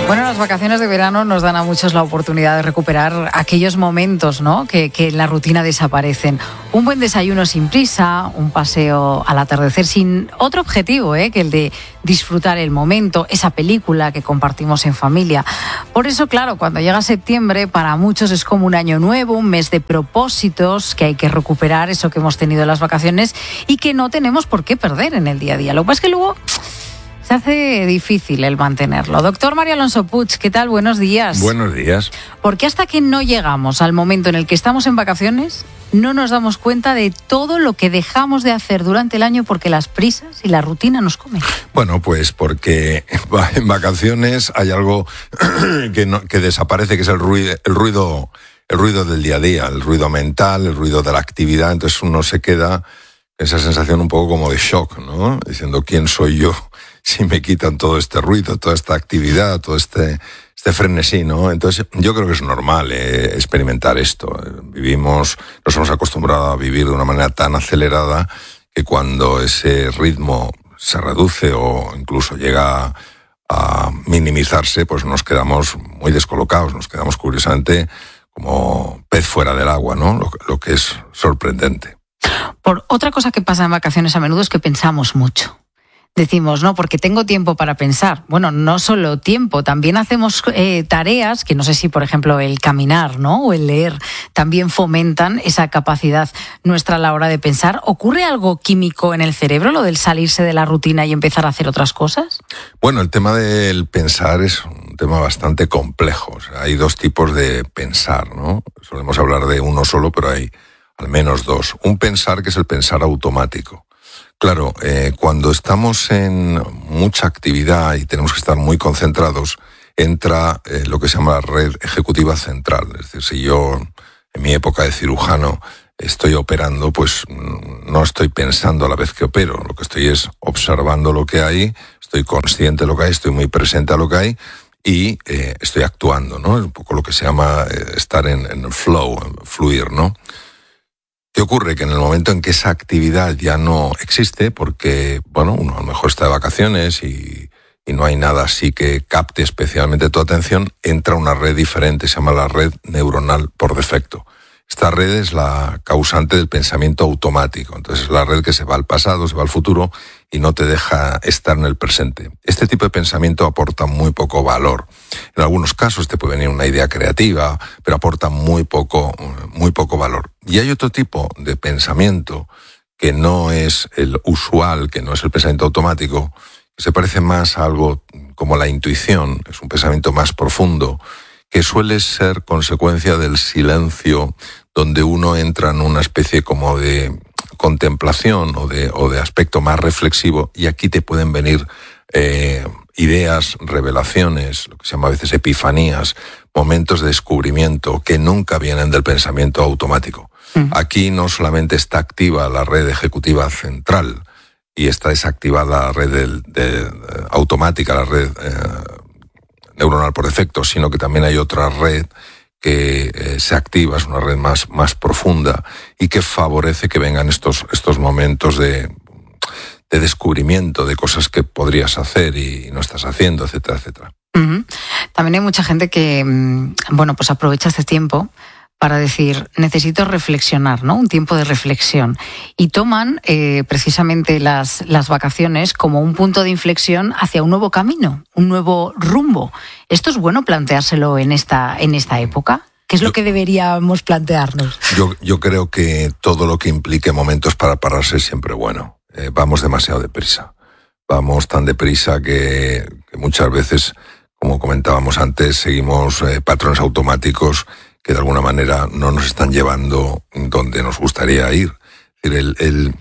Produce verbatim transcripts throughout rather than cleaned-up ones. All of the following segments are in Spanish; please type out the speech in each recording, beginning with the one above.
Bueno, las vacaciones de verano nos dan a muchos la oportunidad de recuperar aquellos momentos, ¿no?, que, que en la rutina desaparecen. Un buen desayuno sin prisa, un paseo al atardecer sin otro objetivo, ¿eh?, que el de disfrutar el momento, esa película que compartimos en familia. Por eso, claro, cuando llega septiembre, para muchos es como un año nuevo, un mes de propósitos, que hay que recuperar eso que hemos tenido en las vacaciones y que no tenemos por qué perder en el día a día. Lo que pasa es que luego se hace difícil el mantenerlo. Doctor Mario Alonso Puig, ¿qué tal? Buenos días. Buenos días. ¿Por qué hasta que no llegamos al momento en el que estamos en vacaciones no nos damos cuenta de todo lo que dejamos de hacer durante el año porque las prisas y la rutina nos comen? Bueno, pues porque en vacaciones hay algo que, no, que desaparece, que es el ruido, el ruido, el ruido del día a día, el ruido mental, el ruido de la actividad. Entonces uno se queda esa sensación un poco como de shock, ¿no? Diciendo, ¿quién soy yo si me quitan todo este ruido, toda esta actividad, todo este, este frenesí, ¿no? Entonces yo creo que es normal eh, experimentar esto. Vivimos, nos hemos acostumbrado a vivir de una manera tan acelerada que cuando ese ritmo se reduce o incluso llega a minimizarse, pues nos quedamos muy descolocados, nos quedamos curiosamente como pez fuera del agua, ¿no? Lo, lo que es sorprendente. Por otra cosa que pasa en vacaciones a menudo es que pensamos mucho. Decimos, no, porque tengo tiempo para pensar. Bueno, no solo tiempo, también hacemos eh, tareas que no sé si, por ejemplo, el caminar, ¿no?, o el leer también fomentan esa capacidad nuestra a la hora de pensar. ¿Ocurre algo químico en el cerebro, lo del salirse de la rutina y empezar a hacer otras cosas? Bueno, el tema del pensar es un tema bastante complejo. O sea, hay dos tipos de pensar, ¿no? Solemos hablar de uno solo, pero hay al menos dos. Un pensar que es el pensar automático. Claro, eh, cuando estamos en mucha actividad y tenemos que estar muy concentrados, entra eh, lo que se llama la red ejecutiva central. Es decir, si yo en mi época de cirujano estoy operando, pues no estoy pensando a la vez que opero. Lo que estoy es observando lo que hay, estoy consciente de lo que hay, estoy muy presente a lo que hay y eh, estoy actuando, ¿no? Es un poco lo que se llama eh, estar en, en flow, en fluir, ¿no? ¿Qué ocurre? Que en el momento en que esa actividad ya no existe, porque, bueno, uno a lo mejor está de vacaciones y, y no hay nada así que capte especialmente tu atención, entra una red diferente, se llama la red neuronal por defecto. Esta red es la causante del pensamiento automático. Entonces es la red que se va al pasado, se va al futuro y no te deja estar en el presente. Este tipo de pensamiento aporta muy poco valor. En algunos casos te puede venir una idea creativa, pero aporta muy poco, muy poco valor. Y hay otro tipo de pensamiento que no es el usual, que no es el pensamiento automático, que se parece más a algo como la intuición, es un pensamiento más profundo, que suele ser consecuencia del silencio, donde uno entra en una especie como de contemplación o de, o de aspecto más reflexivo, y aquí te pueden venir eh, ideas, revelaciones, lo que se llama a veces epifanías, momentos de descubrimiento que nunca vienen del pensamiento automático. Uh-huh. Aquí no solamente está activa la red ejecutiva central y está desactivada la red de, de, de, automática, la red eh, neuronal por defecto, sino que también hay otra red que eh, se activa, es una red más, más profunda y que favorece que vengan estos, estos momentos de, de descubrimiento de cosas que podrías hacer y no estás haciendo, etcétera, etcétera. Uh-huh. También hay mucha gente que, bueno, pues aprovecha este tiempo para decir, necesito reflexionar, ¿no? Un tiempo de reflexión. Y toman eh, precisamente las, las vacaciones como un punto de inflexión hacia un nuevo camino, un nuevo rumbo. ¿Esto es bueno planteárselo en esta, en esta época? ¿Qué es lo yo, que deberíamos plantearnos? Yo, yo creo que todo lo que implique momentos para pararse es siempre bueno. Eh, vamos demasiado deprisa. Vamos tan deprisa que, que muchas veces, como comentábamos antes, seguimos eh, patrones automáticos que de alguna manera no nos están llevando donde nos gustaría ir. Es decir, el, el,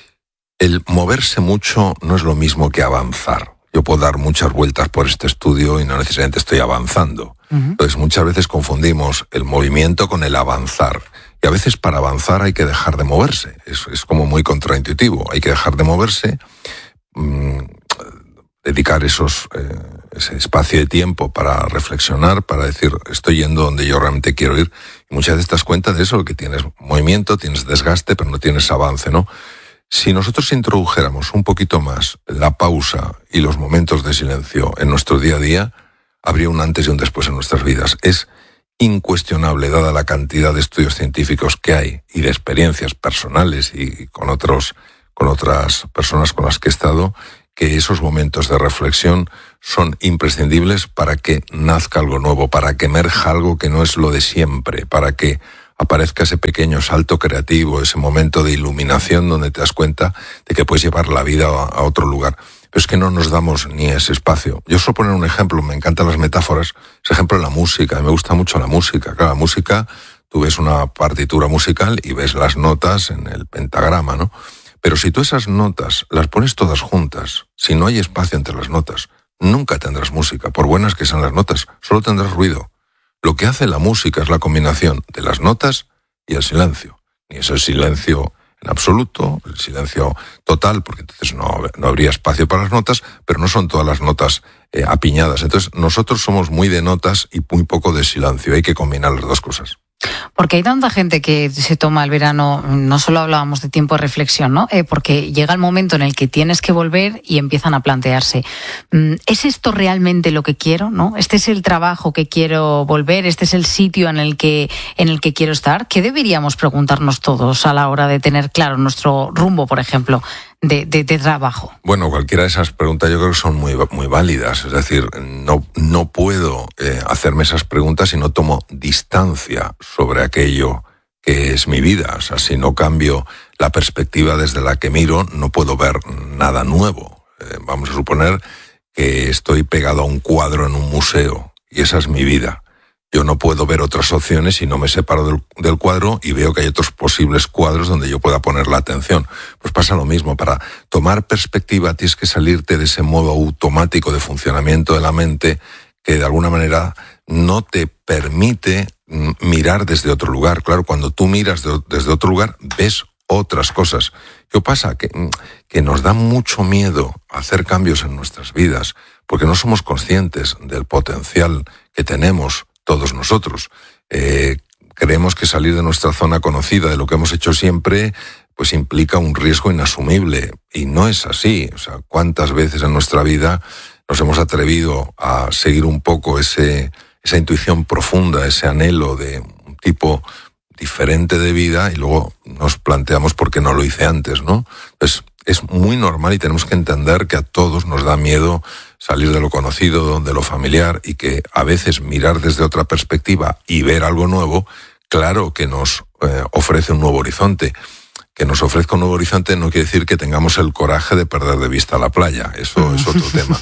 el moverse mucho no es lo mismo que avanzar. Yo puedo dar muchas vueltas por este estudio y no necesariamente estoy avanzando. Uh-huh. Entonces muchas veces confundimos el movimiento con el avanzar. Y a veces para avanzar hay que dejar de moverse. Es, es como muy contraintuitivo. Hay que dejar de moverse, mmm, dedicar esos... Eh, ese espacio de tiempo para reflexionar, para decir, estoy yendo donde yo realmente quiero ir. Y muchas veces te das cuenta de eso, que tienes movimiento, tienes desgaste, pero no tienes avance, ¿no? Si nosotros introdujéramos un poquito más la pausa y los momentos de silencio en nuestro día a día, habría un antes y un después en nuestras vidas. Es incuestionable, dada la cantidad de estudios científicos que hay y de experiencias personales y con otros, con otras personas con las que he estado, que esos momentos de reflexión son imprescindibles para que nazca algo nuevo, para que emerja algo que no es lo de siempre, para que aparezca ese pequeño salto creativo, ese momento de iluminación donde te das cuenta de que puedes llevar la vida a, a otro lugar. Pero es que no nos damos ni ese espacio. Yo suelo poner un ejemplo, me encantan las metáforas, ese ejemplo de la música, me gusta mucho la música. Claro, la música, tú ves una partitura musical y ves las notas en el pentagrama, ¿no? Pero si tú esas notas las pones todas juntas, si no hay espacio entre las notas, nunca tendrás música, por buenas que sean las notas, solo tendrás ruido. Lo que hace la música es la combinación de las notas y el silencio. Ni es el silencio en absoluto, el silencio total, porque entonces no, no habría espacio para las notas, pero no son todas las notas eh, apiñadas. Entonces nosotros somos muy de notas y muy poco de silencio. Hay que combinar las dos cosas. Porque hay tanta gente que se toma el verano, no solo hablábamos de tiempo de reflexión, ¿no? Eh, porque llega el momento en el que tienes que volver y empiezan a plantearse, ¿es esto realmente lo que quiero, no? ¿Este es el trabajo que quiero volver? ¿Este es el sitio en el que, en el que quiero estar? ¿Qué deberíamos preguntarnos todos a la hora de tener claro nuestro rumbo, por ejemplo, de, de, de trabajo? Bueno, cualquiera de esas preguntas yo creo que son muy, muy válidas. Es decir, no, no puedo eh, hacerme esas preguntas si no tomo distancia sobre aquello que es mi vida. O sea, si no cambio la perspectiva desde la que miro, no puedo ver nada nuevo. Eh, vamos a suponer que estoy pegado a un cuadro en un museo y esa es mi vida. Yo no puedo ver otras opciones si no me separo del, del cuadro y veo que hay otros posibles cuadros donde yo pueda poner la atención. Pues pasa lo mismo. Para tomar perspectiva tienes que salirte de ese modo automático de funcionamiento de la mente que de alguna manera no te permite mirar desde otro lugar. Claro, cuando tú miras de, desde otro lugar, ves otras cosas. ¿Qué pasa? Que, que nos da mucho miedo hacer cambios en nuestras vidas porque no somos conscientes del potencial que tenemos todos nosotros. Eh, creemos que salir de nuestra zona conocida, de lo que hemos hecho siempre, pues implica un riesgo inasumible. Y no es así. O sea, ¿cuántas veces en nuestra vida nos hemos atrevido a seguir un poco ese, esa intuición profunda, ese anhelo de un tipo diferente de vida y luego nos planteamos por qué no lo hice antes, ¿no? Pues es muy normal y tenemos que entender que a todos nos da miedo salir de lo conocido, de lo familiar y que a veces mirar desde otra perspectiva y ver algo nuevo, claro que nos eh, ofrece un nuevo horizonte. Que nos ofrezca un nuevo horizonte no quiere decir que tengamos el coraje de perder de vista la playa. Eso es otro tema.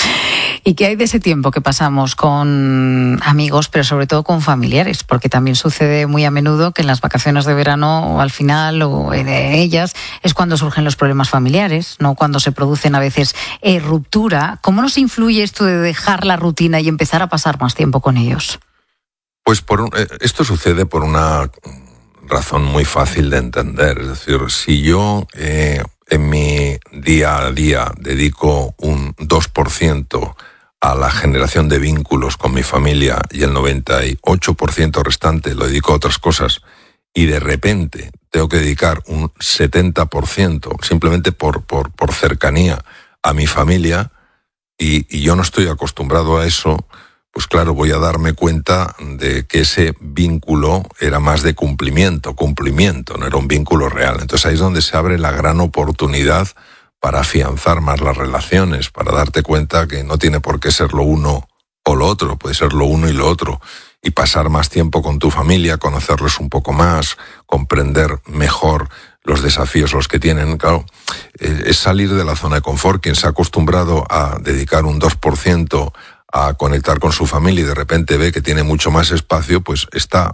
¿Y qué hay de ese tiempo que pasamos con amigos, pero sobre todo con familiares? Porque también sucede muy a menudo que en las vacaciones de verano o al final o de ellas es cuando surgen los problemas familiares, ¿no? Cuando se producen a veces eh, ruptura. ¿Cómo nos influye esto de dejar la rutina y empezar a pasar más tiempo con ellos? Pues por un, eh, esto sucede por una razón muy fácil de entender. Es decir, si yo eh, en mi día a día dedico un dos por ciento a la generación de vínculos con mi familia y el noventa y ocho por ciento restante lo dedico a otras cosas y de repente tengo que dedicar un setenta por ciento simplemente por, por, por cercanía a mi familia y, y yo no estoy acostumbrado a eso, pues claro, voy a darme cuenta de que ese vínculo era más de cumplimiento, cumplimiento, no era un vínculo real. Entonces ahí es donde se abre la gran oportunidad para afianzar más las relaciones, para darte cuenta que no tiene por qué ser lo uno o lo otro, puede ser lo uno y lo otro, y pasar más tiempo con tu familia, conocerlos un poco más, comprender mejor los desafíos los que tienen. Claro, es salir de la zona de confort. Quien se ha acostumbrado a dedicar un dos por ciento a conectar con su familia y de repente ve que tiene mucho más espacio, pues está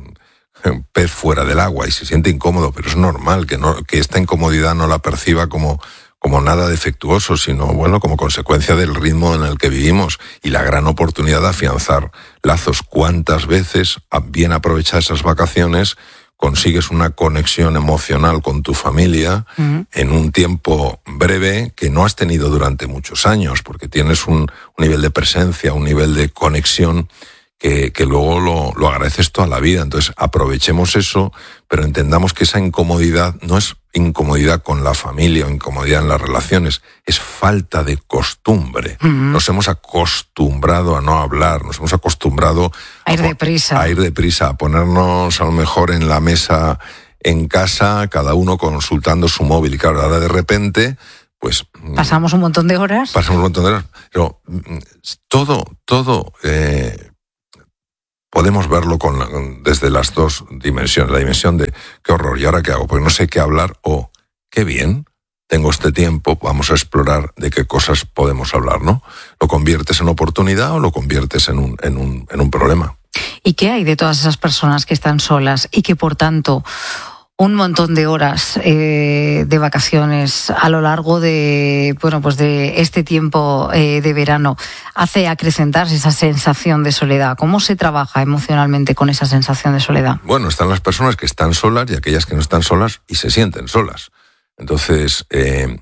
pez fuera del agua y se siente incómodo, pero es normal que, no, que esta incomodidad no la perciba como, como nada defectuoso, sino bueno, como consecuencia del ritmo en el que vivimos y la gran oportunidad de afianzar lazos. ¿Cuántas veces, bien aprovechadas esas vacaciones, consigues una conexión emocional con tu familia uh-huh. en un tiempo breve que no has tenido durante muchos años, porque tienes un, un nivel de presencia, un nivel de conexión que, que luego lo, lo agradeces toda la vida. Entonces aprovechemos eso, pero entendamos que esa incomodidad no es incomodidad con la familia o incomodidad en las relaciones, es falta de costumbre. Uh-huh. Nos hemos acostumbrado a no hablar, nos hemos acostumbrado a ir deprisa, a ir deprisa, a ponernos a lo mejor en la mesa en casa, cada uno consultando su móvil, y claro, ahora de repente pues pasamos un montón de horas. Pasamos un montón de horas. Pero todo, todo eh, podemos verlo con la, desde las dos dimensiones. La dimensión de qué horror, ¿y ahora qué hago? Porque no sé qué hablar, o qué bien, tengo este tiempo, vamos a explorar de qué cosas podemos hablar, ¿no? ¿Lo conviertes en oportunidad o lo conviertes en un, en un, en un problema? ¿Y qué hay de todas esas personas que están solas y que por tanto un montón de horas eh, de vacaciones a lo largo de, bueno, pues de este tiempo eh, de verano hace acrecentarse esa sensación de soledad? ¿Cómo se trabaja emocionalmente con esa sensación de soledad? Bueno, están las personas que están solas y aquellas que no están solas y se sienten solas. Entonces, eh,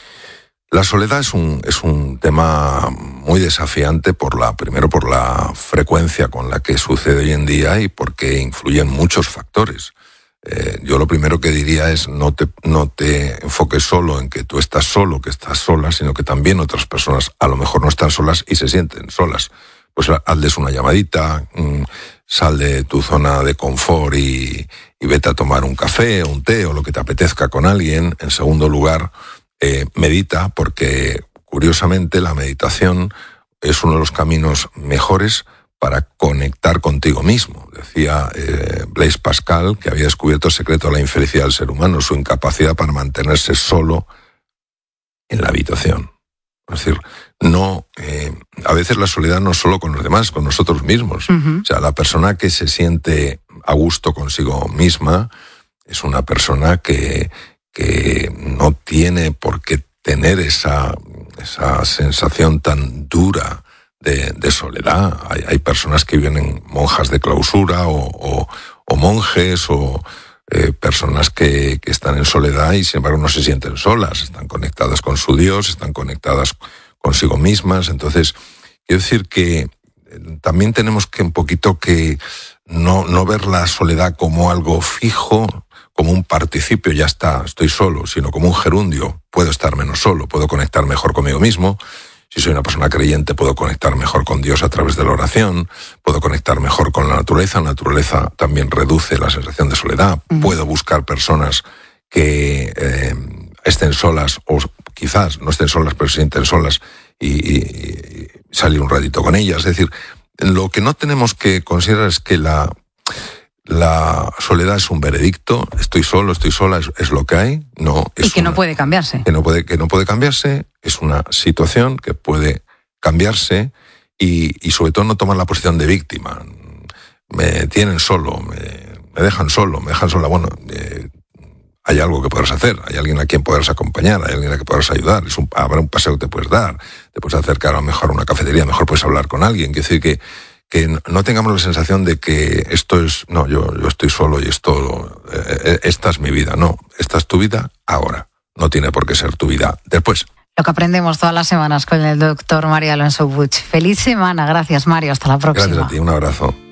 la soledad es un, es un tema muy desafiante, por la, primero por la frecuencia con la que sucede hoy en día y porque influyen muchos factores. Eh, yo lo primero que diría es no te, no te enfoques solo en que tú estás solo, que estás sola, sino que también otras personas a lo mejor no están solas y se sienten solas. Pues hazles una llamadita, mmm, sal de tu zona de confort y, y vete a tomar un café o un té o lo que te apetezca con alguien. En segundo lugar, eh, medita, porque curiosamente la meditación es uno de los caminos mejores para conectar contigo mismo. Decía eh, Blaise Pascal que había descubierto el secreto de la infelicidad del ser humano, su incapacidad para mantenerse solo en la habitación. Es decir, no, eh, a veces la soledad no es solo con los demás, con nosotros mismos. Uh-huh. O sea, la persona que se siente a gusto consigo misma es una persona que, que no tiene por qué tener esa, esa sensación tan dura De, de soledad. Hay, hay personas que viven en monjas de clausura o, o, o monjes o eh, personas que, que están en soledad y sin embargo no se sienten solas, están conectadas con su Dios, están conectadas consigo mismas. Entonces, quiero decir que también tenemos que un poquito que no, no ver la soledad como algo fijo, como un participio, ya está, estoy solo, sino como un gerundio, puedo estar menos solo, puedo conectar mejor conmigo mismo. Si soy una persona creyente, puedo conectar mejor con Dios a través de la oración, puedo conectar mejor con la naturaleza. La naturaleza también reduce la sensación de soledad. Uh-huh. Puedo buscar personas que eh, estén solas o quizás no estén solas, pero se sienten solas y, y, y salir un ratito con ellas. Es decir, lo que no tenemos que considerar es que la... La soledad es un veredicto, estoy solo, estoy sola, es, es lo que hay. No, es y que una, no puede cambiarse. Que no puede, que no puede cambiarse, es una situación que puede cambiarse y, y sobre todo no tomar la posición de víctima. Me tienen solo, me, me dejan solo, me dejan sola. Bueno, eh, hay algo que podrás hacer, hay alguien a quien podrás acompañar, hay alguien a quien podrás ayudar, es un, habrá un paseo que te puedes dar, te puedes acercar a lo mejor a una cafetería, mejor puedes hablar con alguien. Quiero decir que que no tengamos la sensación de que esto es, no, yo, yo estoy solo y esto, eh, esta es mi vida. No, esta es tu vida ahora, no tiene por qué ser tu vida después. Lo que aprendemos todas las semanas con el doctor Mario Alonso Puig. Feliz semana, gracias Mario, hasta la próxima. Gracias a ti, un abrazo.